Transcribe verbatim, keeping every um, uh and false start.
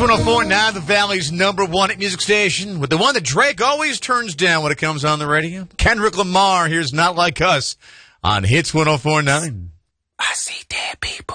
one oh four point nine, the Valley's number one hit music station, with the one that Drake always turns down when it comes on the radio. Kendrick Lamar, here's Not Like Us on Hits one oh four point nine. I see dead people.